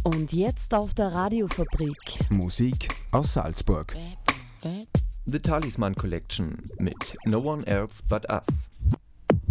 Und jetzt auf der Radiofabrik. Musik aus Salzburg. The Talisman Collection mit No One Else But Us.